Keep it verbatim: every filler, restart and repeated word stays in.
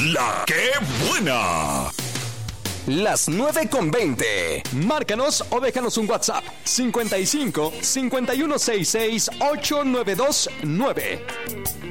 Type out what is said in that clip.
La que buena. Las nueve con veinte. Márcanos o déjanos un WhatsApp. cincuenta y cinco, cincuenta y uno sesenta y seis, ochenta y nueve veintinueve.